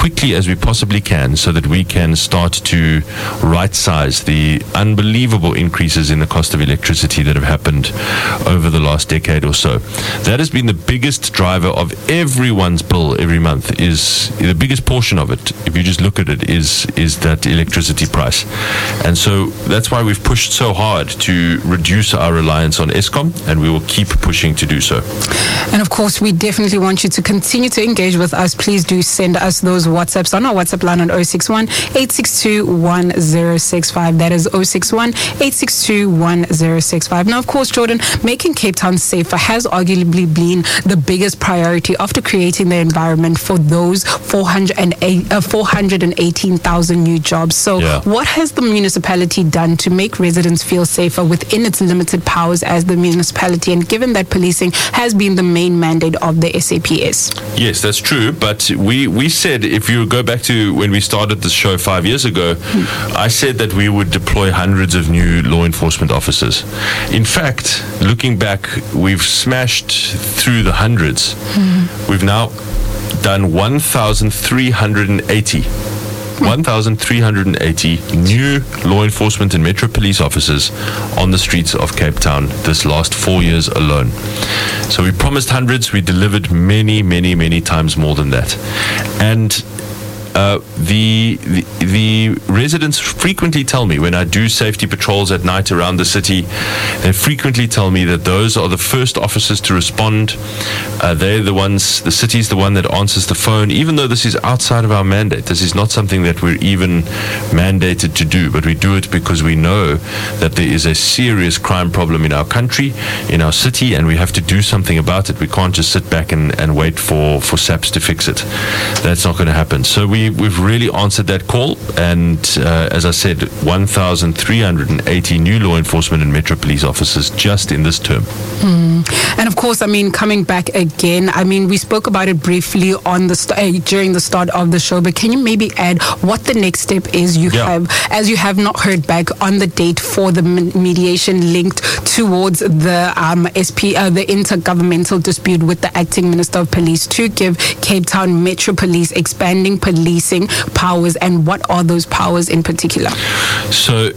quickly as we possibly can so that we can start to right-size the unbelievable increases in the cost of electricity that have happened over the last decade or so. That has been the biggest driver of everyone's bill every month. Is the biggest portion of it, if you just look at it, is that electricity price. And so that's why we've pushed so hard to reduce our reliance on Eskom, and we will keep pushing to do so. And of course, we definitely want you to continue to engage with us. Please do send us those WhatsApps on our WhatsApp line on 061 862 1065. That is 061 862 1065. Now, of course, Jordan, making Cape Town safer has arguably been the biggest priority after creating the environment for those 418,000 new jobs. So what has the municipality done to make residents feel safer within its limited powers as the municipality, and given that policing has been the main mandate of the SAPS? Yes, that's true. But we said, if you go back to when we started this show 5 years ago, I said that we would deploy hundreds of new law enforcement officers. In fact, looking back, we've smashed through the hundreds. We've now done 1,380 new law enforcement and Metro Police officers on the streets of Cape Town this last 4 years alone. So we promised hundreds, we delivered many, many, many times more than that. And the residents frequently tell me, when I do safety patrols at night around the city, they frequently tell me that those are the first officers to respond. They're the ones, the city's the one that answers the phone, even though this is outside of our mandate. This is not something that we're even mandated to do, but we do it because we know that there is a serious crime problem in our country, in our city, and we have to do something about it. We can't just sit back and wait for SAPS to fix it. That's not going to happen. So we've really answered that call, and as I said, 1,380 new law enforcement and Metro Police officers just in this term. And of course, I mean, coming back again, I mean, we spoke about it briefly on the during the start of the show, but can you maybe add what the next step is you have, as you have not heard back on the date for the mediation linked towards the the intergovernmental dispute with the acting Minister of Police to give Cape Town Metro Police expanding policing powers, and what are those powers in particular? So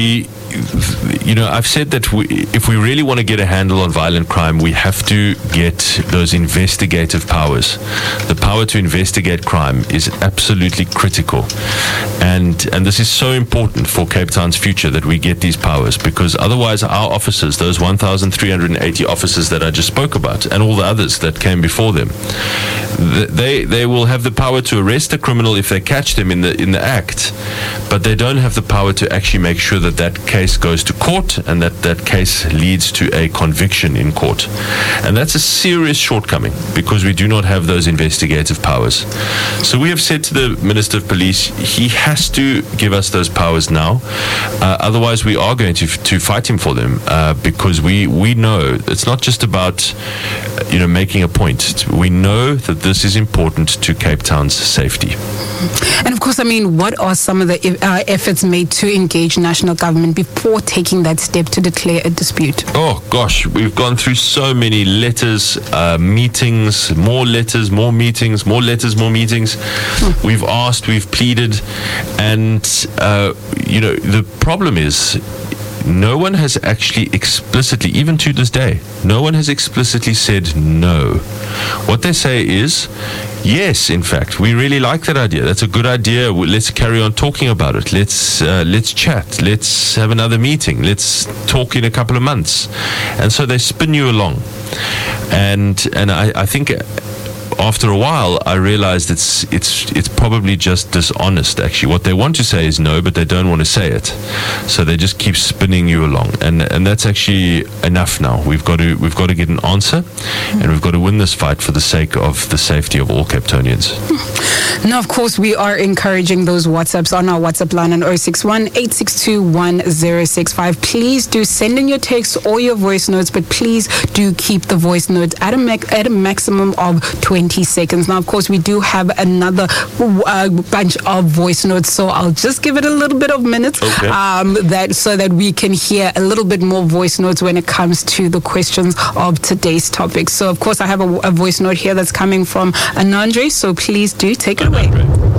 I've said that if we really want to get a handle on violent crime, we have to get those investigative powers. The power to investigate crime is absolutely critical. And this is so important for Cape Town's future, that we get these powers, because otherwise our officers, those 1,380 officers that I just spoke about, and all the others that came before them, they will have the power to arrest a criminal if they catch them in the act, but they don't have the power to actually make sure that case goes to court and that case leads to a conviction in court. And that's a serious shortcoming, because we do not have those investigative powers. So we have said to the Minister of Police, he has to give us those powers now. Otherwise, we are going to fight him for them, because we know it's not just about making a point. We know that this is important to Cape Town's safety. And of course, I mean, what are some of the efforts made to engage national government before taking that step to declare a dispute? Oh gosh, we've gone through so many letters, meetings, more letters, more meetings, more letters, more meetings. We've asked, we've pleaded, and the problem is, no one has actually explicitly, even to this day, no one has explicitly said no. What they say is, yes, in fact, we really like that idea. That's a good idea. Let's carry on talking about it. Let's chat. Let's have another meeting. Let's talk in a couple of months. And so they spin you along. And I think after a while, I realized it's probably just dishonest, actually. What they want to say is no, but they don't want to say it. So they just keep spinning you along. And that's actually enough now. We've got to get an answer, and we've got to win this fight for the sake of the safety of all Capetonians. Now, of course, we are encouraging those WhatsApps on our WhatsApp line on 061 862 1065. Please do send in your texts or your voice notes, but please do keep the voice notes at a maximum of 20 seconds. Now, of course, we do have another bunch of voice notes, so I'll just give it a little bit of minutes, so that we can hear a little bit more voice notes when it comes to the questions of today's topic. So, of course, I have a voice note here that's coming from Anandre, so please do take it away. away.